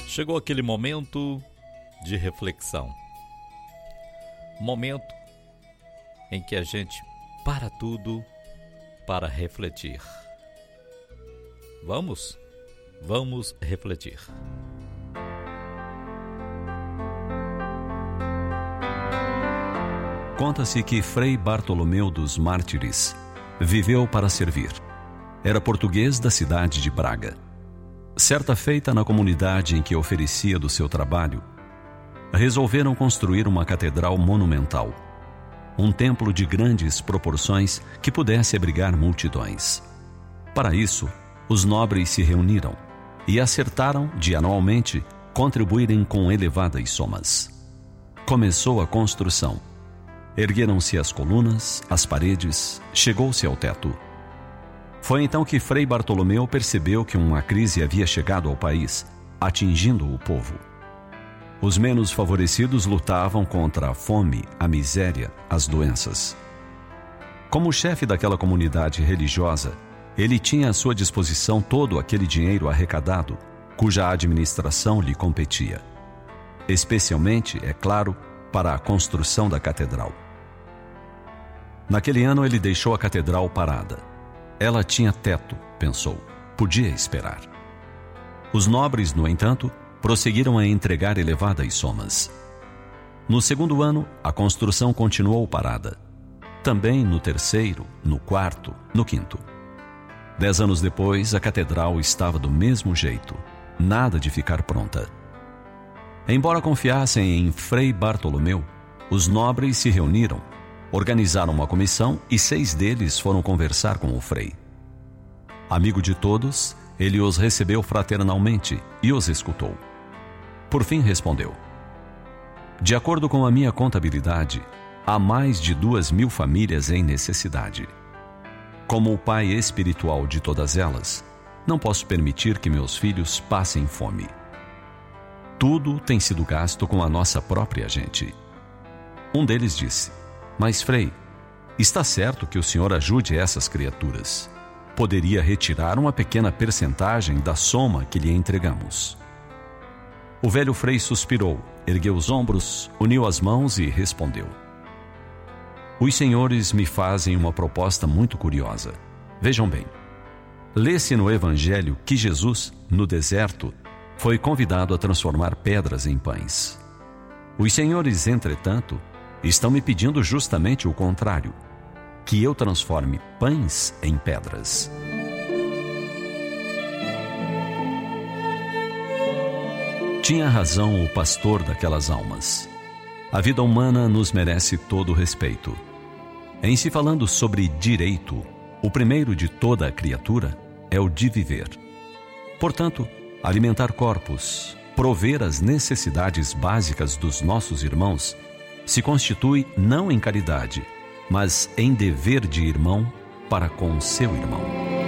Chegou aquele momento de reflexão. Momento em que a gente para tudo para refletir. Vamos refletir. Conta-se que Frei Bartolomeu dos Mártires viveu para servir. Era português da cidade de Braga. Certa feita, na comunidade em que oferecia do seu trabalho, resolveram construir uma catedral monumental, um templo de grandes proporções que pudesse abrigar multidões. Para isso, os nobres se reuniram e acertaram de anualmente contribuírem com elevadas somas. Começou a construção. Ergueram-se as colunas, as paredes, chegou-se ao teto. Foi então que Frei Bartolomeu percebeu que uma crise havia chegado ao país, atingindo o povo. Os menos favorecidos lutavam contra a fome, a miséria, as doenças. Como chefe daquela comunidade religiosa, ele tinha à sua disposição todo aquele dinheiro arrecadado, cuja administração lhe competia. Especialmente, é claro, para a construção da catedral. Naquele ano ele deixou a catedral parada. Ela tinha teto, pensou, podia esperar. Os nobres, no entanto, prosseguiram a entregar elevadas somas. No segundo ano, a construção continuou parada. Também no terceiro, no quarto, no quinto. 10 anos depois, a catedral estava do mesmo jeito, nada de ficar pronta. Embora confiassem em Frei Bartolomeu, os nobres se reuniram, organizaram uma comissão e 6 deles foram conversar com o Frei. Amigo de todos, ele os recebeu fraternalmente e os escutou. Por fim respondeu: de acordo com a minha contabilidade, há mais de 2.000 famílias em necessidade. Como o pai espiritual de todas elas, não posso permitir que meus filhos passem fome. Tudo tem sido gasto com a nossa própria gente. Um deles disse: mas, Frei, está certo que o senhor ajude essas criaturas. Poderia retirar uma pequena percentagem da soma que lhe entregamos. O velho Frei suspirou, ergueu os ombros, uniu as mãos e respondeu: os senhores me fazem uma proposta muito curiosa. Vejam bem, lê-se no Evangelho que Jesus, no deserto, foi convidado a transformar pedras em pães. Os senhores, entretanto, estão me pedindo justamente o contrário, que eu transforme pães em pedras. Tinha razão o pastor daquelas almas. A vida humana nos merece todo o respeito. Em se falando sobre direito, o primeiro de toda a criatura é o de viver. Portanto, alimentar corpos, prover as necessidades básicas dos nossos irmãos, se constitui não em caridade, mas em dever de irmão para com seu irmão.